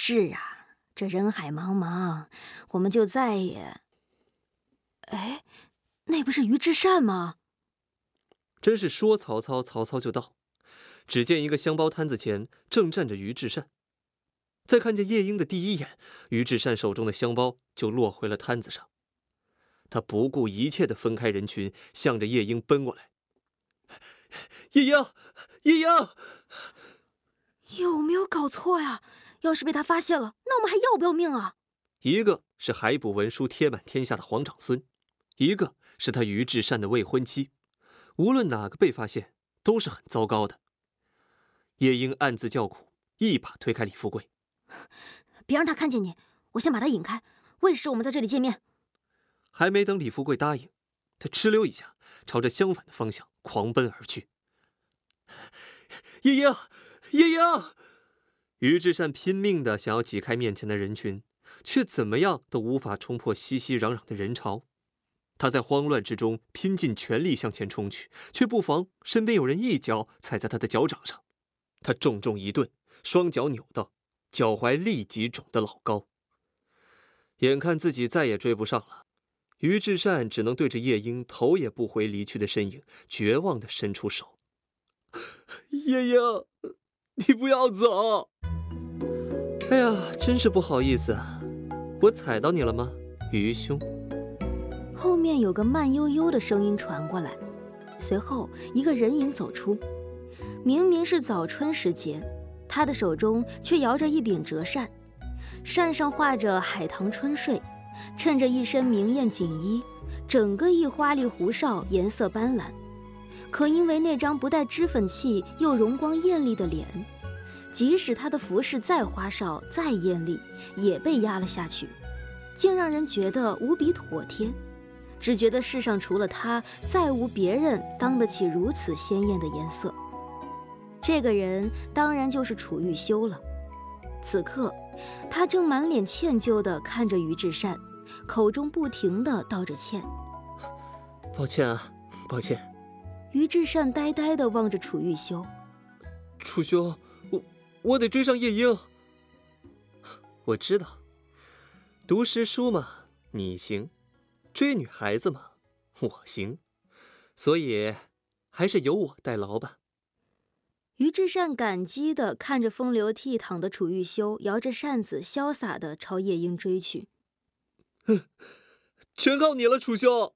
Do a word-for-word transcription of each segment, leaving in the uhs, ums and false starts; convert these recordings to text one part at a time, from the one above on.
是啊，这人海茫茫，我们就再也……哎，那不是于至善吗？ 真是说曹操，曹操就到。只见一个香包摊子前正站着于至善。在看见夜莺的第一眼，于至善手中的香包就落回了摊子上。他不顾一切地分开人群，向着夜莺奔过来。夜莺，夜莺， 有没有搞错呀？要是被他发现了，那我们还要不要命啊？ 一个是海捕文书贴满天下的皇长孙，一个是他于至善的未婚妻。无论哪个被发现，都是很糟糕的。夜莺暗自叫苦，一把推开李富贵。 别让他看见你，我先把他引开。为时我们在这里见面。 还没等李富贵答应，他哧溜一下，朝着相反的方向狂奔而去。夜莺，夜莺！于至善拼命地想要挤开面前的人群，却怎么样都无法冲破熙熙攘攘的人潮。他在慌乱之中拼尽全力向前冲去，却不防身边有人一脚踩在他的脚掌上，他重重一顿，双脚扭到，脚踝立即肿得老高。眼看自己再也追不上了，于至善只能对着夜莺头也不回离去的身影，绝望地伸出手。夜莺，你不要走！哎呀，真是不好意思啊，我踩到你了吗，于兄？ 后面有个慢悠悠的声音传过来，随后一个人影走出。明明是早春时节，他的手中却摇着一柄折扇，扇上画着海棠春睡，衬着一身明艳锦衣，整个一花里胡哨，颜色斑斓。可因为那张不带脂粉气又容光艳丽的脸，即使他的服饰再花哨再艳丽，也被压了下去，竟让人觉得无比妥帖，只觉得世上除了他，再无别人当得起如此鲜艳的颜色。这个人当然就是楚玉修了。此刻他正满脸歉疚地看着于至善，口中不停地道着歉。 抱歉啊，抱歉。 于至善呆呆地望着楚玉修。 楚兄，我我得追上夜莺。我知道，读诗书嘛，你行；追女孩子嘛，我行。所以，还是由我代劳吧。 于至善感激地看着风流倜傥的楚玉修，摇着扇子，潇洒地朝夜莺追去。 全靠你了，楚兄。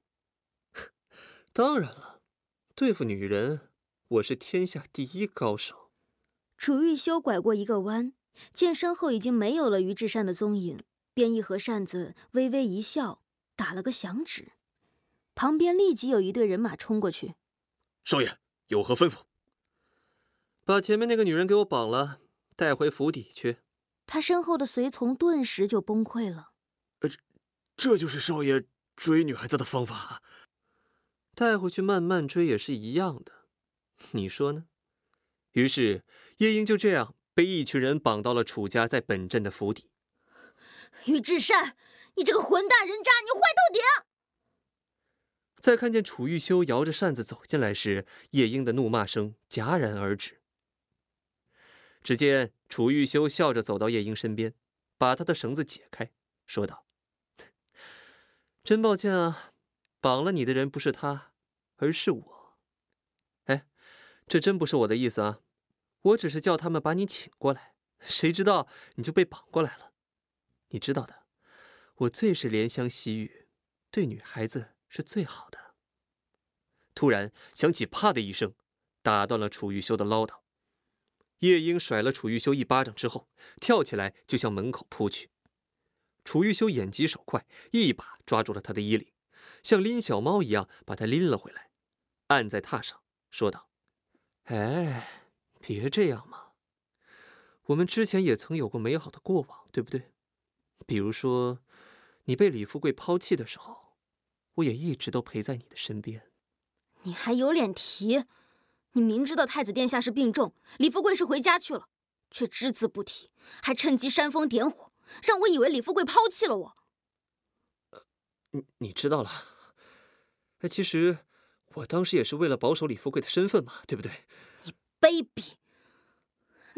当然了，对付女人，我是天下第一高手。 楚玉修拐过一个弯，见身后已经没有了于至善的踪影，便一合扇子，微微一笑，打了个响指。旁边立即有一队人马冲过去。 少爷，有何吩咐？把前面那个女人给我绑了，带回府邸去。 他身后的随从顿时就崩溃了。 呃，这这就是少爷追女孩子的方法？带回去慢慢追也是一样的，你说呢？于是夜莺就这样被一群人绑到了楚家在本镇的府邸。 于至善，你这个混蛋人渣，你坏透顶！ 在看见楚玉修摇着扇子走进来时，夜莺的怒骂声戛然而止。只见楚玉修笑着走到夜莺身边，把他的绳子解开，说道：“真抱歉啊，绑了你的人不是他，而是我。哎，这真不是我的意思啊，我只是叫他们把你请过来，谁知道你就被绑过来了。你知道的，我最是怜香惜玉，对女孩子是最好的。”突然响起啪的一声，打断了楚玉修的唠叨。夜莺甩了楚玉修一巴掌之后，跳起来就向门口扑去。楚玉修眼疾手快，一把抓住了他的衣领，像拎小猫一样把他拎了回来，按在榻上，说道：“哎，别这样嘛，我们之前也曾有过美好的过往，对不对？比如说，你被李富贵抛弃的时候，我也一直都陪在你的身边。” 你还有脸提？你明知道太子殿下是病重，李富贵是回家去了，却只字不提，还趁机煽风点火，让我以为李富贵抛弃了我。 呃、你你知道了？其实我当时也是为了保守李富贵的身份嘛，对不对？ 你卑鄙！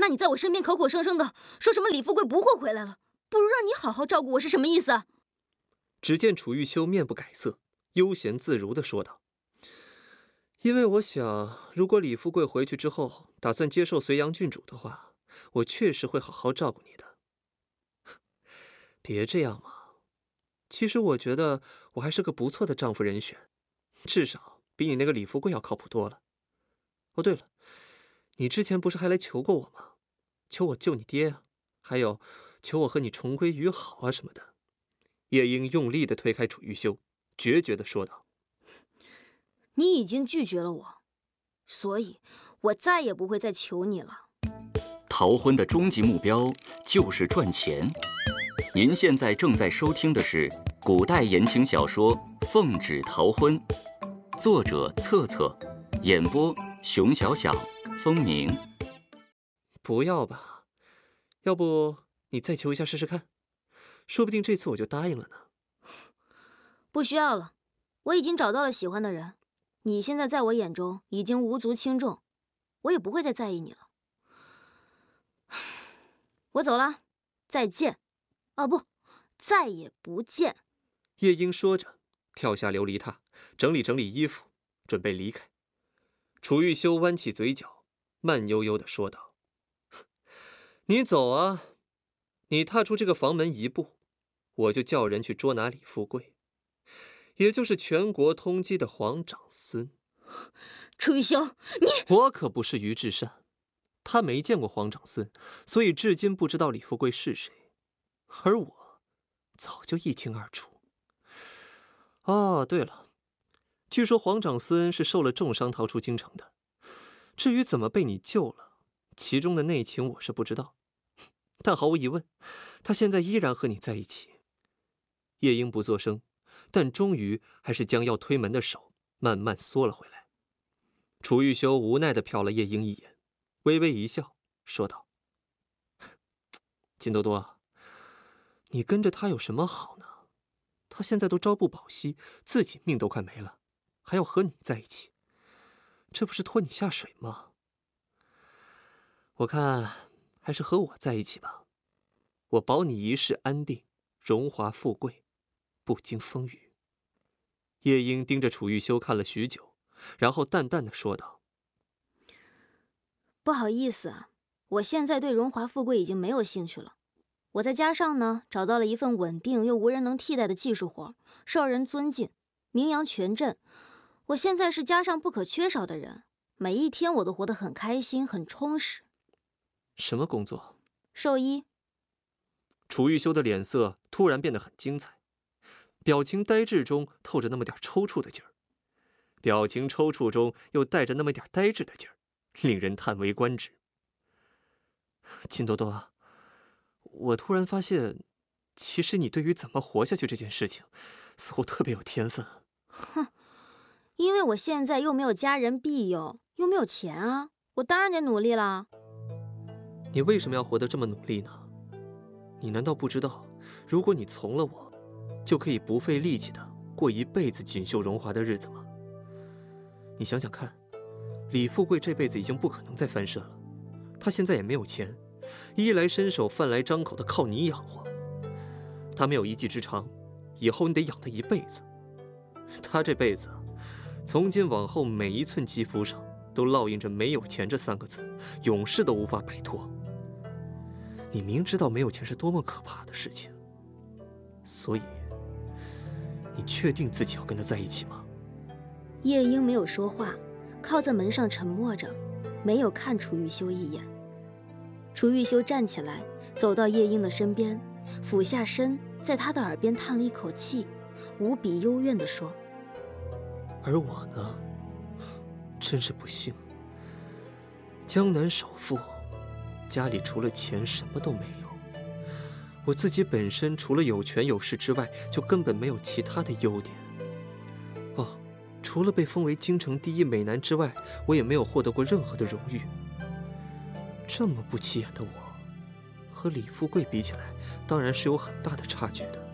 那你在我身边口口声声的说什么李富贵不会回来了，不如让你好好照顾我是什么意思啊？ 只见楚玉修面不改色，悠闲自如地说道：“因为我想，如果李富贵回去之后打算接受隋阳郡主的话，我确实会好好照顾你的。别这样嘛，其实我觉得我还是个不错的丈夫人选，至少比你那个李富贵要靠谱多了。哦，对了，你之前不是还来求过我吗？求我救你爹啊，还有求我和你重归于好啊什么的。”夜莺用力地推开楚玉修，决绝地说道：“ 你已经拒绝了我，所以我再也不会再求你了。” 逃婚的终极目标就是赚钱。您现在正在收听的是古代言情小说《奉旨逃婚》，作者策策，演播熊小小、风鸣。 不要吧，要不你再求一下试试看，说不定这次我就答应了呢。 不需要了，我已经找到了喜欢的人，你现在在我眼中已经无足轻重，我也不会再在意你了。我走了，再见。哦不，再也不见。 夜莺说着，跳下琉璃榻，整理整理衣服，准备离开。楚玉修弯起嘴角，慢悠悠地说道：“你走啊，你踏出这个房门一步，我就叫人去捉拿李富贵，也就是全国通缉的皇长孙。” 楚玉修，你…… 我可不是于志善，他没见过皇长孙，所以至今不知道李富贵是谁，而我早就一清二楚。哦，对了，据说皇长孙是受了重伤逃出京城的，至于怎么被你救了，其中的内情我是不知道，但毫无疑问，他现在依然和你在一起。夜莺不作声，但终于还是将要推门的手慢慢缩了回来。楚玉修无奈地瞟了夜莺一眼，微微一笑，说道：“金多多，你跟着他有什么好呢？他现在都朝不保夕，自己命都快没了，还要和你在一起，这不是拖你下水吗？我看还是和我在一起吧，我保你一世安定，荣华富贵，不经风雨。”夜莺盯着楚玉修看了许久，然后淡淡的说道：“ 不好意思，我现在对荣华富贵已经没有兴趣了。我在家上呢，找到了一份稳定又无人能替代的技术活，受人尊敬，名扬全镇。我现在是家上不可缺少的人，每一天我都活得很开心，很充实。”“ 什么工作？”“ 兽医。” 楚玉修的脸色突然变得很精彩，表情呆滞中透着那么点抽搐的劲儿，表情抽搐中又带着那么点呆滞的劲儿，令人叹为观止。金多多，我突然发现，其实你对于怎么活下去这件事情，似乎特别有天分。 哼，因为我现在又没有家人庇佑，又没有钱啊，我当然得努力啦。 你为什么要活得这么努力呢？你难道不知道，如果你从了我，就可以不费力气的过一辈子锦绣荣华的日子吗？你想想看，李富贵这辈子已经不可能再翻身了，他现在也没有钱，衣来伸手饭来张口的靠你养活，他没有一技之长，以后你得养他一辈子。他这辈子从今往后每一寸肌肤上都烙印着没有钱这三个字，永世都无法摆脱。你明知道没有钱是多么可怕的事情，所以你确定自己要跟他在一起吗？ 夜莺没有说话，靠在门上沉默着，没有看楚玉修一眼。楚玉修站起来，走到夜莺的身边，俯下身，在他的耳边叹了一口气，无比幽怨地说：“ 而我呢，真是不幸，江南首富，家里除了钱什么都没有。我自己本身除了有权有势之外，就根本没有其他的优点。哦，除了被封为京城第一美男之外，我也没有获得过任何的荣誉。这么不起眼的我，和李富贵比起来，当然是有很大的差距的。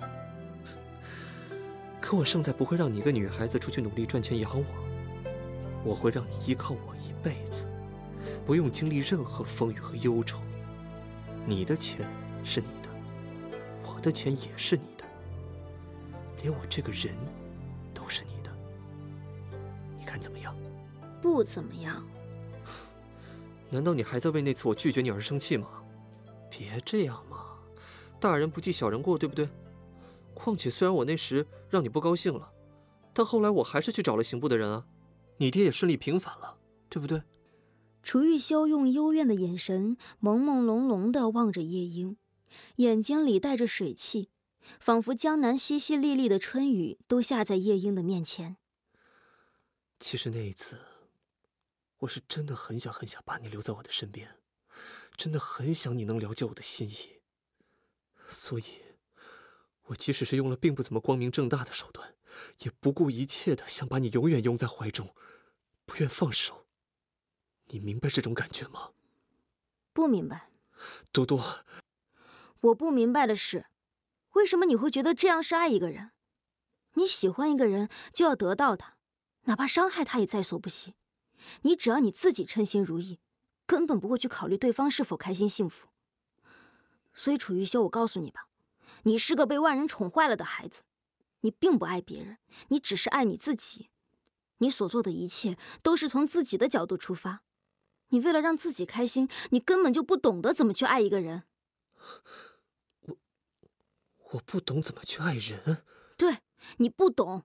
可我胜在不会让你一个女孩子出去努力赚钱养我，我会让你依靠我一辈子， 不用经历任何风雨和忧愁。你的钱是你的，我的钱也是你的，连我这个人都是你的。你看怎么样？ 不怎么样。 难道你还在为那次我拒绝你而生气吗？别这样嘛，大人不计小人过，对不对？况且虽然我那时让你不高兴了，但后来我还是去找了刑部的人啊，你爹也顺利平反了，对不对？ 楚玉修用幽怨的眼神朦朦胧胧地望着夜莺，眼睛里带着水汽，仿佛江南淅淅沥沥的春雨都下在夜莺的面前。 其实那一次，我是真的很想很想把你留在我的身边，真的很想你能了解我的心意，所以我即使是用了并不怎么光明正大的手段，也不顾一切的想把你永远拥在怀中，不愿放手。你明白这种感觉吗？ 不明白。 多多， 我不明白的是，为什么你会觉得这样是爱一个人？你喜欢一个人就要得到他，哪怕伤害他也在所不惜。你只要你自己称心如意，根本不会去考虑对方是否开心幸福。所以楚玉修，我告诉你吧，你是个被万人宠坏了的孩子，你并不爱别人，你只是爱你自己。你所做的一切都是从自己的角度出发，你为了让自己开心，你根本就不懂得怎么去爱一个人。 我我不懂怎么去爱人。 对，你不懂。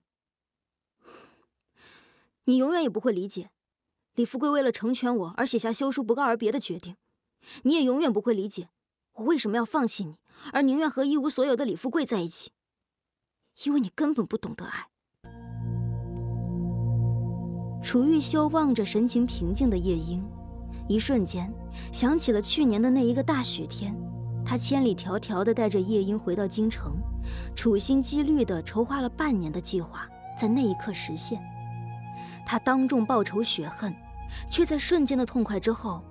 你永远也不会理解李富贵为了成全我而写下休书不告而别的决定，你也永远不会理解我为什么要放弃你，而宁愿和一无所有的李富贵在一起，因为你根本不懂得爱。楚玉修望着神情平静的夜莺，一瞬间想起了去年的那一个大雪天，他千里迢迢地带着夜莺回到京城，处心积虑地筹划了半年的计划，在那一刻实现。他当众报仇雪恨，却在瞬间的痛快之后